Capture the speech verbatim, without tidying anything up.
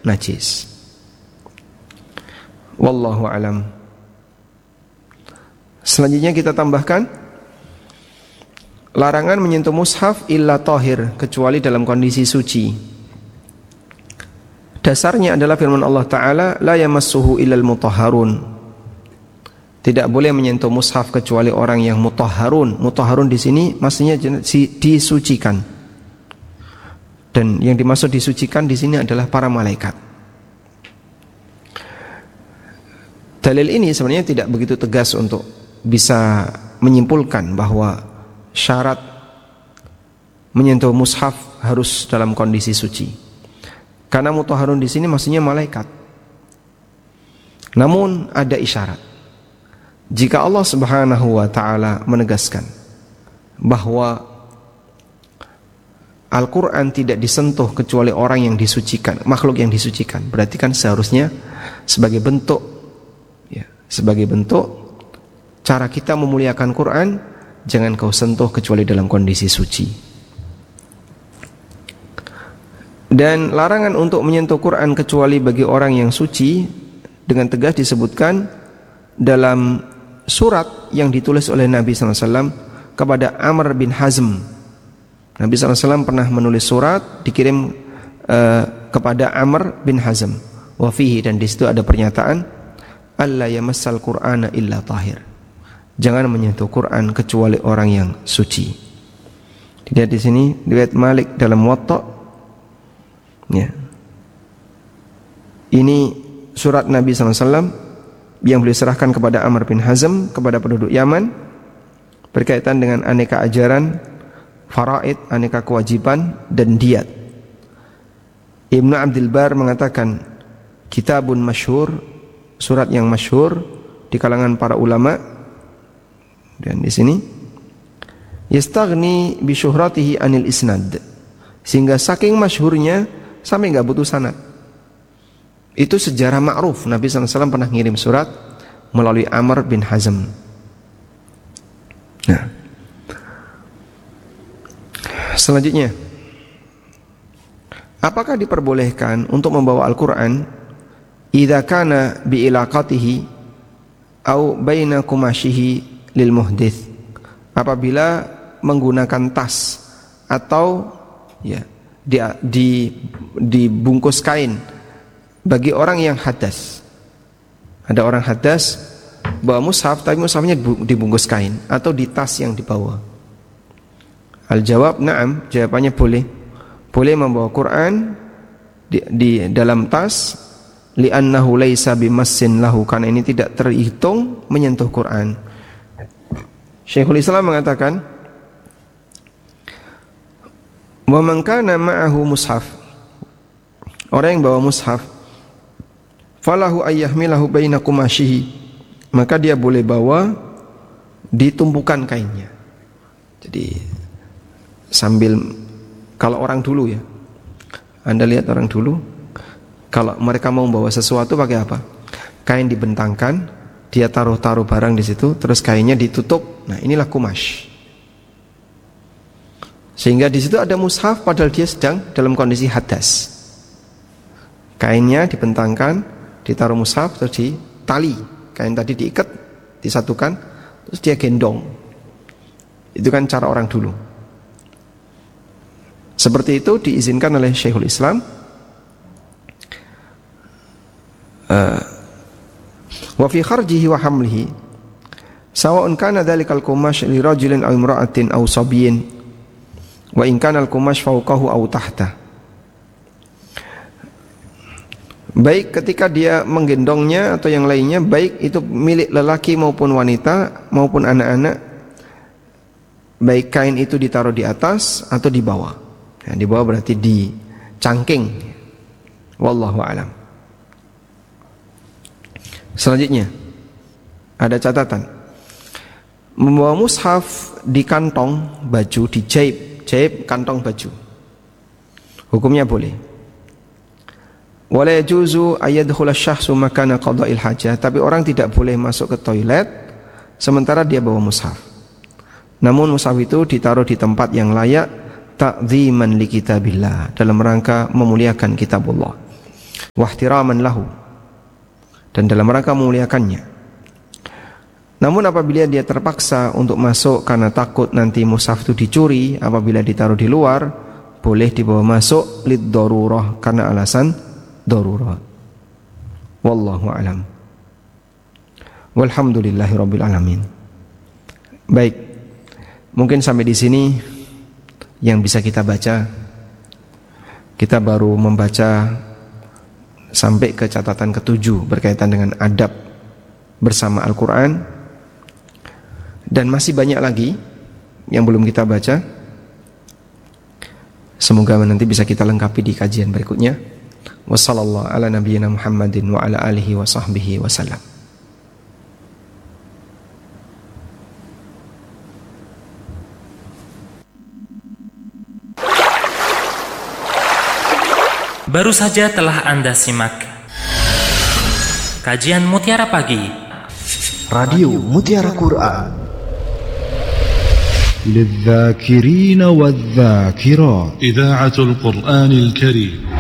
najis. Wallahu alam. Selanjutnya kita tambahkan larangan menyentuh mushaf illa tahir, kecuali dalam kondisi suci. Dasarnya adalah firman Allah Ta'ala, la yamassuhu illal mutahharun. Tidak boleh menyentuh mushaf kecuali orang yang mutahharun. Mutahharun di sini maksudnya disucikan. Dan yang dimaksud disucikan di sini adalah para malaikat. Dalil ini sebenarnya tidak begitu tegas untuk bisa menyimpulkan bahwa syarat menyentuh mushaf harus dalam kondisi suci. Karena mutahharun di sini maksudnya malaikat. Namun ada isyarat. Jika Allah Subhanahu wa taala menegaskan bahwa Al-Qur'an tidak disentuh kecuali orang yang disucikan, makhluk yang disucikan, berarti kan seharusnya sebagai bentuk ya, sebagai bentuk cara kita memuliakan Quran, jangan kau sentuh kecuali dalam kondisi suci. Dan larangan untuk menyentuh Quran kecuali bagi orang yang suci dengan tegas disebutkan dalam surat yang ditulis oleh Nabi sallallahu alaihi wasallam kepada Amr bin Hazm. Nabi sallallahu alaihi wasallam pernah menulis surat dikirim uh, kepada Amr bin Hazm. Wa fihi, dan di situ ada pernyataan alla yamassal Qur'ana illa tahir. Jangan menyentuh Quran kecuali orang yang suci. Dilihat di sini riwayat Malik dalam Muwatta. Ya. Ini surat Nabi sallallahu alaihi wasallam yang beliau serahkan kepada Amr bin Hazm, kepada penduduk Yaman, berkaitan dengan aneka ajaran, faraid, aneka kewajiban dan diat. Ibnu Abdul Bar mengatakan kitabun masyhur, surat yang masyhur di kalangan para ulama. Dan di sini yastaghni bi syuhratihi anil isnad, sehingga saking masyhurnya sampai enggak butuh sanad. Itu sejarah ma'ruf, Nabi sallallahu alaihi wasallam pernah ngirim surat melalui Amr bin Hazm. Nah, selanjutnya, apakah diperbolehkan untuk membawa Al-Quran idza kana bi ilaqatihi au baina kumashihi lil muhdits, apabila menggunakan tas atau ya di, di dibungkus kain bagi orang yang hadas. Ada orang hadas bawa mushaf, tapi mushafnya dibungkus kain atau di tas yang dibawa. Al-jawab na'am, jawabannya boleh. Boleh membawa Quran di, di dalam tas, li'annahu laisa bimassin lahu, karena ini tidak terhitung menyentuh Quran. Syekhul Islam mengatakan, wa man kana ma'ahu mushaf, orang yang bawa mushaf, falahu ayyahmilahu baina kumashihi, maka dia boleh bawa di tumpukan kainnya. Jadi sambil, kalau orang dulu ya, Anda lihat orang dulu, kalau mereka mau bawa sesuatu pakai apa? Kain dibentangkan, dia taruh-taruh barang di situ, terus kainnya ditutup. Nah, inilah kumash. Sehingga di situ ada mushaf padahal dia sedang dalam kondisi hadas. Kainnya dibentangkan, ditaruh mushaf, terus ditali. Kain tadi diikat, disatukan, terus dia gendong. Itu kan cara orang dulu. Seperti itu diizinkan oleh Syekhul Islam. Wa fi kharjihi wa hamlihi sawa'un kana dzalikal kumash li rajulin aw imra'atin aw sabiyyin wa in kana al-kumash fawqahu aw tahta. Baik ketika dia menggendongnya atau yang lainnya, baik itu milik lelaki maupun wanita maupun anak-anak, baik kain itu ditaruh di atas atau di bawah. Nah, di bawah berarti di cangking. Wallahu a'lam. Selanjutnya ada catatan, membawa mushaf di kantong baju, di jaib, jaib kantong baju, hukumnya boleh. Wala yajuzu ayyadkhula asy-syakhsu makana qada'il hajah, tapi orang tidak boleh masuk ke toilet sementara dia bawa mushaf. Namun mushaf itu ditaruh di tempat yang layak, ta'dhiman li kitabillah, dalam rangka memuliakan kitabullah. wahtiraman lahu, dan dalam rangka memuliakannya. Namun apabila dia terpaksa untuk masuk karena takut nanti mushaf itu dicuri apabila ditaruh di luar, boleh dibawa masuk lid darurah, karena alasan darurah. Wallahu alam. Walhamdulillahirabbil alamin. Baik, mungkin sampai di sini yang bisa kita baca. Kita baru membaca sampai ke catatan ketujuh berkaitan dengan adab bersama Al-Quran. Dan masih banyak lagi yang belum kita baca. Semoga nanti bisa kita lengkapi di kajian berikutnya. Wassallallahu ala nabiyyina Muhammadin wa ala alihi wa sahbihi wasallam. Baru saja telah Anda simak kajian Mutiara Pagi, Radio Mutiara Quran للذاكرين والذاكرات. إذاعة القرآن الكريم